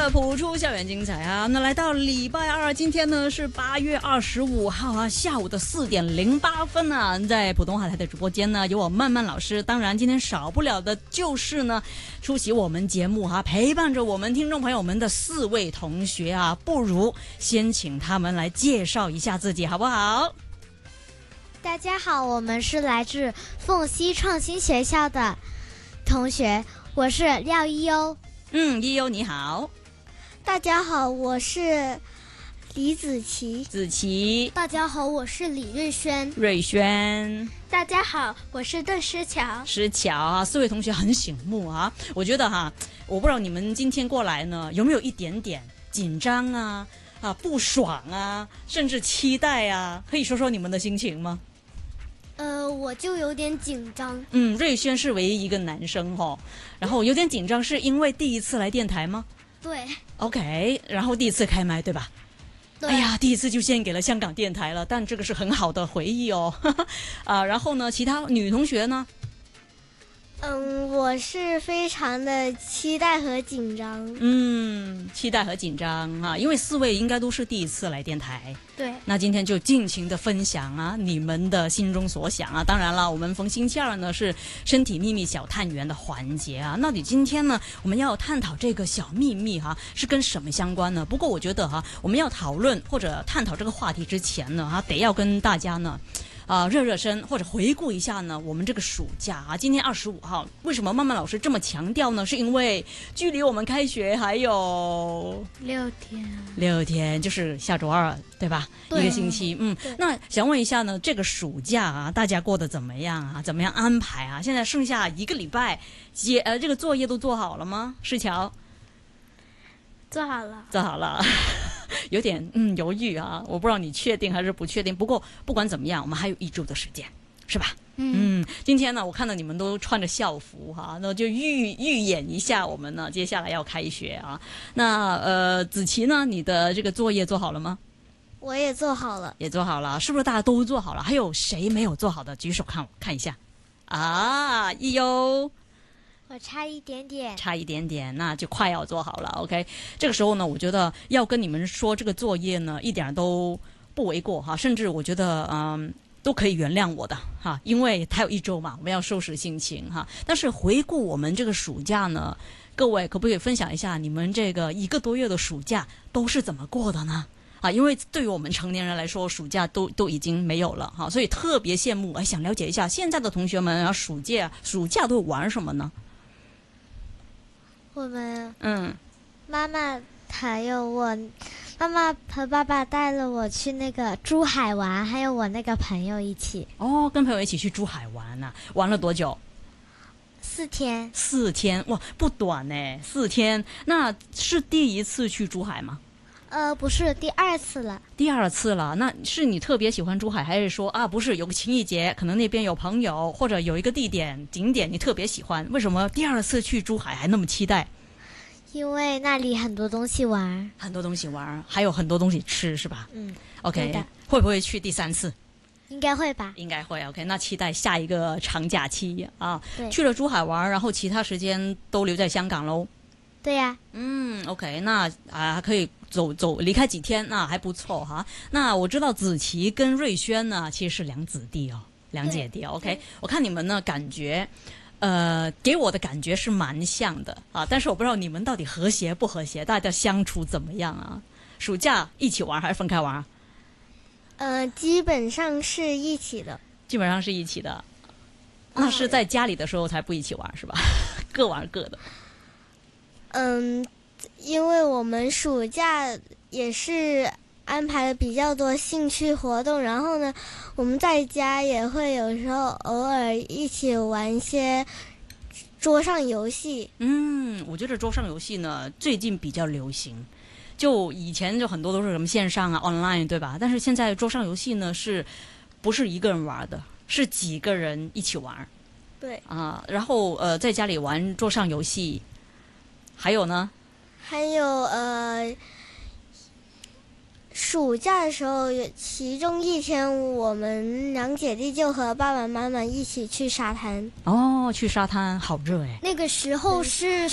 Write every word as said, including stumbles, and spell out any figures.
的普出校园精彩啊！那来到礼拜二，今天呢是八月二十五号啊，下午的四点零八分啊，在普通话台的直播间呢，有我曼曼老师。当然，今天少不了的就是呢，出席我们节目哈、啊，陪伴着我们听众朋友们的四位同学啊，不如先请他们来介绍一下自己，好不好？ 大家好，我们是来自凤溪创新学校的同学，我是廖一优。 嗯，一优你好。 大家好，我是李子琪。 子琪。 大家好，我是李瑞轩。 瑞轩。 大家好，我是邓诗乔。 诗乔啊，四位同学很醒目啊。我觉得哈，我不知道你们今天过来呢，有没有一点点紧张啊、啊不爽啊，甚至期待啊？可以说说你们的心情吗？ 呃，我就有点紧张。 嗯，瑞轩是唯一一个男生哦，然后有点紧张，是因为第一次来电台吗？ 对。 OK， 然后第一次开麦对吧？ 对。 哎呀，第一次就献给了香港电台了，但这个是很好的回忆哦。啊，然后呢，其他女同学呢？ 嗯，我是非常的期待和紧张。 嗯，期待和紧张啊，因为四位应该都是第一次来电台。 对。 那今天就尽情的分享啊，你们的心中所想啊。当然了，我们逢星期二呢是身体秘密小探员的环节啊。那你今天呢，我们要探讨这个小秘密哈、啊，是跟什么相关呢？不过我觉得哈、啊，我们要讨论或者探讨这个话题之前呢，哈、啊，得要跟大家呢。啊、呃，热热身或者回顾一下呢，我们这个暑假啊，今天二十五号，为什么曼曼老师这么强调呢？是因为距离我们开学还有六天， 六天就是下周二，对吧？对，一个星期，嗯。那想问一下呢，这个暑假啊，大家过得怎么样啊？怎么样安排啊？现在剩下一个礼拜，接呃，这个作业都做好了吗？世乔， 做好了， 做好了。有点嗯犹豫啊，我不知道你确定还是不确定。不过不管怎么样，我们还有一周的时间，是吧？嗯, 嗯，今天呢，我看到你们都穿着校服哈，那就预预演一下我们呢接下来要开学啊。那呃，子琪呢，你的这个作业做好了吗？ 我也做好了， 也做好了，是不是大家都做好了？还有谁没有做好的？举手看我看一下啊，一优。 我差一点点， 差一点点，那就快要做好了。OK， 这个时候呢，我觉得要跟你们说，这个作业呢一点都不为过哈，甚至我觉得嗯都可以原谅我的哈，因为还有一周嘛，我们要收拾心情哈。但是回顾我们这个暑假呢，各位可不可以分享一下你们这个一个多月的暑假都是怎么过的呢？啊，因为对于我们成年人来说，暑假都都已经没有了哈，所以特别羡慕，哎，想了解一下现在的同学们啊，暑假暑假都玩什么呢？ 我们嗯， 妈妈还有我，妈妈和爸爸带了我去那个珠海玩，还有我那个朋友一起。 哦，跟朋友一起去珠海玩啊？玩了多久？ 四天。 四天，哇，不短呢，四天。那是第一次去珠海吗？ 呃，不是，第二次了。 第二次了，那是你特别喜欢珠海，还是说啊，不是有个情谊节，可能那边有朋友，或者有一个地点景点你特别喜欢？为什么第二次去珠海还那么期待？ 因为那里很多东西玩， 很多东西玩，还有很多东西吃，是吧？ 嗯 ，OK，会不会去第三次？ 应该会吧。 应该会 OK， 那期待下一个长假期啊。 对， 去了珠海玩，然后其他时间都留在香港喽。 对呀、啊。 嗯 ，OK， 那啊可以走走离开几天，那还不错哈。那我知道子琪跟瑞轩呢，其实是两子弟哦，两姐弟。OK， 我看你们呢，感觉。呃，给我的感觉是蛮像的啊，但是我不知道你们到底和谐不和谐，大家相处怎么样啊？暑假一起玩还是分开玩？ 呃，基本上是一起的。 基本上是一起的，那是在家里的时候才不一起玩是吧？各玩各的。 嗯，因为我们暑假也是安排了比较多兴趣活动，然后呢，我们在家也会有时候偶尔一起玩一些桌上游戏。 嗯，我觉得桌上游戏呢最近比较流行，就以前就很多都是什么线上啊 online 对吧？但是现在桌上游戏呢是不是一个人玩的，是几个人一起玩。 对啊，然后呃在家里玩桌上游戏，还有呢？ 还有呃。暑假的时候，其中一天我们两姐弟就和爸爸妈妈一起去沙滩。 哦，去沙滩好热哎。 那个时候是